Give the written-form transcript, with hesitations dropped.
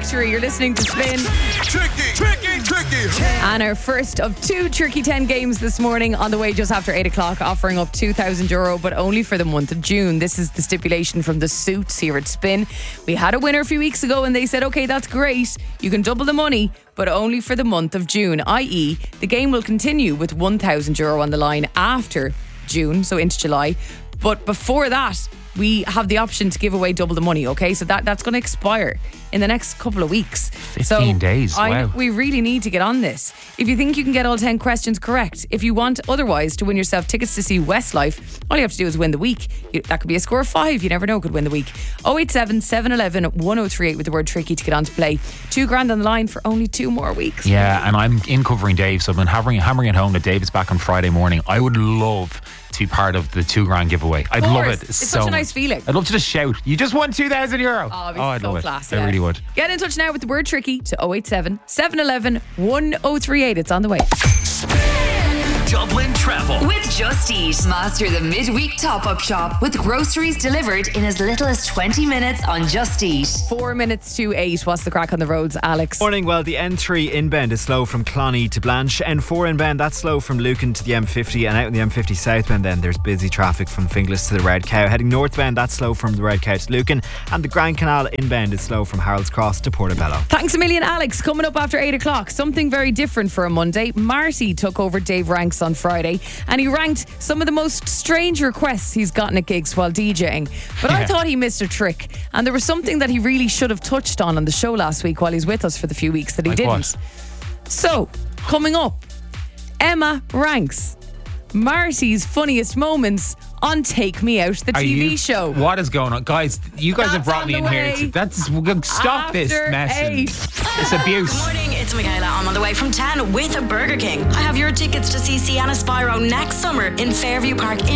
victory. You're listening to Spin. Tricky. And our first of 2 Tricky 10 games this morning on the way just after 8 o'clock, offering up €2,000, but only for the month of June. This is the stipulation from the Suits here at Spin. We had a winner a few weeks ago and they said, okay, that's great. You can double the money, but only for the month of June, i.e. the game will continue with €1,000 on the line after June, so into July. But before that, we have the option to give away double the money, okay? So that's going to expire in the next couple of weeks. 15 days, wow. We really need to get on this. If you think you can get all 10 questions correct, if you want otherwise to win yourself tickets to see Westlife, all you have to do is win the week. That could be a score of 5, you never know, could win the week. 087 711 1038 with the word tricky to get on to play. $2,000 on the line for only 2 more weeks. Yeah, and I'm in covering Dave, so I've been hammering it home that Dave is back on Friday morning. I would love to be part of the $2,000 giveaway. I'd love it. It's such a nice feeling. I'd love to just shout, you just won €2,000. I'd love class, it. I really would. Get in touch now with the word tricky to 087 711 1038. It's on the way. Dublin Travel with Just Eat. Master the midweek top-up shop with groceries delivered in as little as 20 minutes on Just Eat. 4 minutes to 8. What's the crack on the roads, Alex? Morning. Well, the N3 inbound is slow from Cloney to Blanche. N4 inbound, that's slow from Lucan to the M50, and out in the M50 southbound then there's busy traffic from Finglas to the Red Cow. Heading northbound, that's slow from the Red Cow to Lucan, and the Grand Canal inbound is slow from Harold's Cross to Portobello. Thanks a million, Alex. Coming up after 8 o'clock, something very different for a Monday. Marty took over Dave Ranks on Friday and he ranked some of the most strange requests he's gotten at gigs while DJing. But I thought he missed a trick, and there was something that he really should have touched on the show last week while he's with us for the few weeks that he didn't. What? So, coming up, Emma ranks Marty's funniest moments on Take Me Out, the TV show. What is going on? Guys, you guys have brought me in here. Stop this mess. It's abuse. Good morning, it's Michaela. I'm on the way from 10 with Burger King. I have your tickets to see Sienna Spyro next summer in Fairview Park in